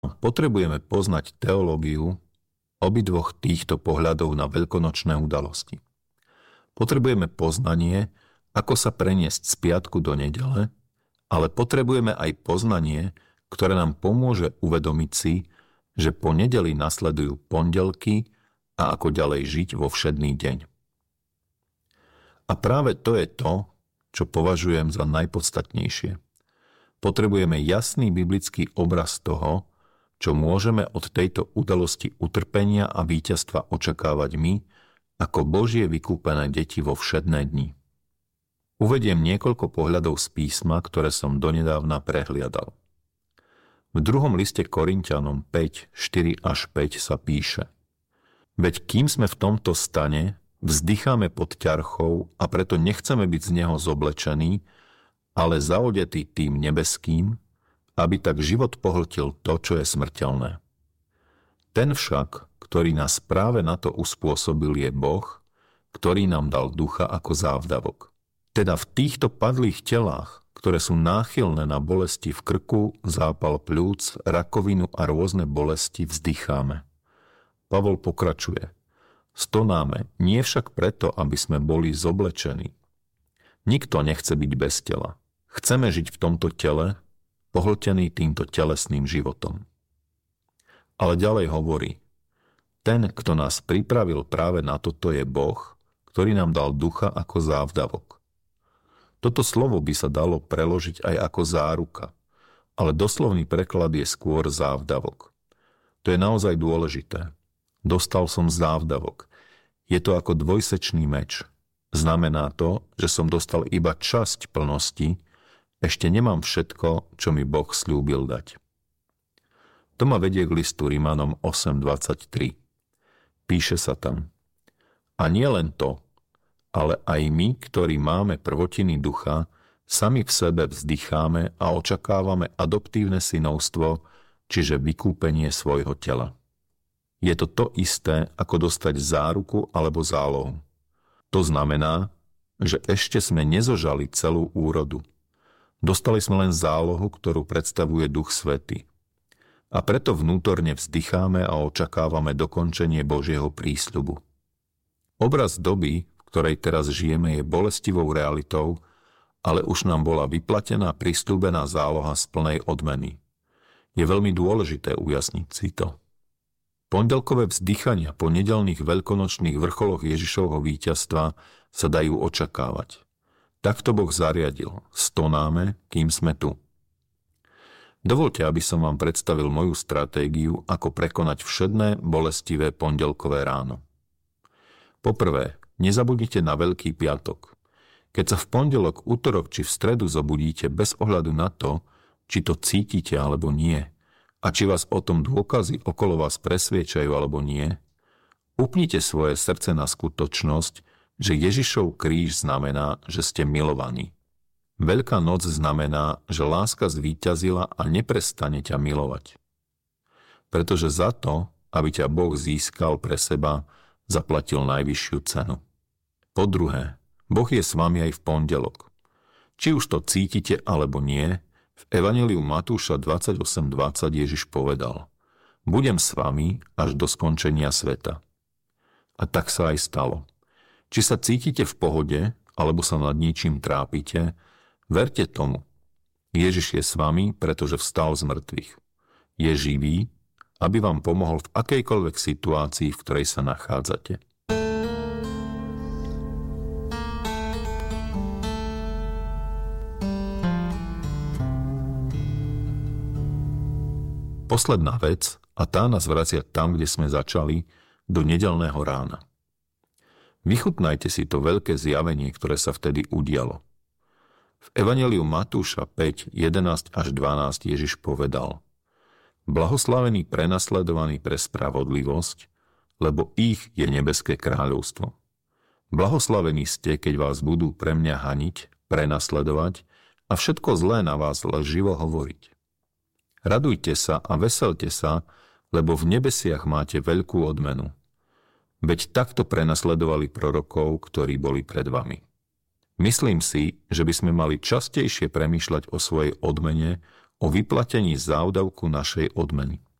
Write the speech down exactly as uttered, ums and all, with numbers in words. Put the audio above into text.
Potrebujeme poznať teológiu obidvoch týchto pohľadov na veľkonočné udalosti. Potrebujeme poznanie, ako sa preniesť z piatku do nedele, ale potrebujeme aj poznanie, ktoré nám pomôže uvedomiť si, že po nedeli nasledujú pondelky a ako ďalej žiť vo všedný deň. A práve to je to, čo považujem za najpodstatnejšie. Potrebujeme jasný biblický obraz toho, čo môžeme od tejto udalosti utrpenia a víťazstva očakávať my, ako Božie vykúpené deti vo všedné dni. Uvediem niekoľko pohľadov z písma, ktoré som donedávna prehliadal. V druhom liste Korinťanom päť, štyri až päť sa píše: Veď kým sme v tomto stane, vzdycháme pod ťarchou a preto nechceme byť z neho zoblečení, ale zaodetí tým nebeským, aby tak život pohltil to, čo je smrteľné. Ten však, ktorý nás práve na to uspôsobil, je Boh, ktorý nám dal ducha ako závdavok. Teda v týchto padlých telách, ktoré sú náchylné na bolesti v krku, zápal pľúc, rakovinu a rôzne bolesti, vzdycháme. Pavol pokračuje: Stonáme, nie však preto, aby sme boli zoblečení. Nikto nechce byť bez tela. Chceme žiť v tomto tele, pohltený týmto telesným životom. Ale ďalej hovorí: Ten, kto nás pripravil práve na toto, je Boh, ktorý nám dal ducha ako závdavok. Toto slovo by sa dalo preložiť aj ako záruka, ale doslovný preklad je skôr závdavok. To je naozaj dôležité. Dostal som závdavok. Je to ako dvojsečný meč. Znamená to, že som dostal iba časť plnosti, ešte nemám všetko, čo mi Boh sľúbil dať. To ma vedie k listu Rimanom osem dvadsaťtri. Píše sa tam: A nie len to, ale aj my, ktorí máme prvotiny ducha, sami v sebe vzdycháme a očakávame adoptívne synovstvo, čiže vykúpenie svojho tela. Je to to isté, ako dostať záruku alebo zálohu. To znamená, že ešte sme nezožali celú úrodu. Dostali sme len zálohu, ktorú predstavuje Duch Svätý. A preto vnútorne vzdycháme a očakávame dokončenie Božieho prísľubu. Obraz doby, v ktorej teraz žijeme, je bolestivou realitou, ale už nám bola vyplatená prisľúbená záloha z plnej odmeny. Je veľmi dôležité ujasniť si to. Pondelkové vzdychania po nedeľných veľkonočných vrcholoch Ježišovho víťazstva sa dajú očakávať. Takto Boh zariadil. Stonáme, kým sme tu. Dovoľte, aby som vám predstavil moju stratégiu, ako prekonať všedné bolestivé pondelkové ráno. Poprvé, nezabudnite na Veľký piatok. Keď sa v pondelok, utorok či v stredu zobudíte bez ohľadu na to, či to cítite alebo nie, a či vás o tom dôkazy okolo vás presviečajú alebo nie, upnite svoje srdce na skutočnosť, že Ježišov kríž znamená, že ste milovaní. Veľká noc znamená, že láska zvíťazila a neprestane ťa milovať. Pretože za to, aby ťa Boh získal pre seba, zaplatil najvyššiu cenu. Po druhé, Boh je s vami aj v pondelok. Či už to cítite alebo nie, v Evanjeliu Matúša dvadsaťosem dvadsať Ježiš povedal: Budem s vami až do skončenia sveta. A tak sa aj stalo. Či sa cítite v pohode, alebo sa nad ničím trápite, verte tomu. Ježiš je s vami, pretože vstal z mŕtvych. Je živý, aby vám pomohol v akejkoľvek situácii, v ktorej sa nachádzate. Posledná vec, a tá nás vracia tam, kde sme začali, do nedeľného rána. Vychutnajte si to veľké zjavenie, ktoré sa vtedy udialo. V Evanjeliu Matúša päť, jedenásť až dvanásť Ježiš povedal: Blahoslavení prenasledovaní pre spravodlivosť, lebo ich je nebeské kráľovstvo. Blahoslavení ste, keď vás budú pre mňa haniť, prenasledovať a všetko zlé na vás lživo hovoriť. Radujte sa a veselte sa, lebo v nebesiach máte veľkú odmenu. Veď takto prenasledovali prorokov, ktorí boli pred vami. Myslím si, že by sme mali častejšie premýšľať o svojej odmene, o vyplatení závdavku našej odmeny.